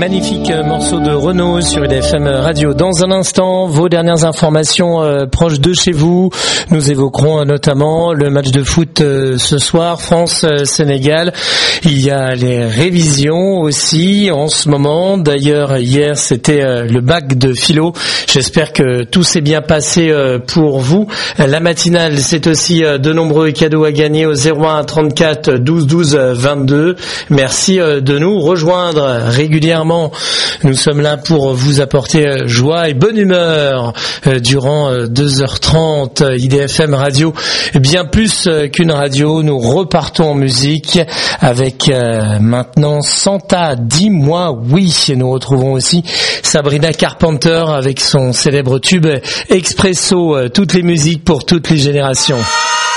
Magnifique morceau de Renaud sur IDFM Radio. Dans un instant, vos dernières informations proches de chez vous. Nous évoquerons notamment le match de foot ce soir, France-Sénégal. Il y a les révisions aussi en ce moment. D'ailleurs, hier, c'était le bac de philo. J'espère que tout s'est bien passé pour vous. La matinale, c'est aussi de nombreux cadeaux à gagner au 01 34 12 12 22. Merci de nous rejoindre régulièrement. Nous sommes là pour vous apporter joie et bonne humeur durant 2h30. IDFM Radio, bien plus qu'une radio. Nous repartons en musique avec maintenant Santa, dis-moi oui. Nous retrouvons aussi Sabrina Carpenter avec son célèbre tube Expresso. Toutes les musiques pour toutes les générations.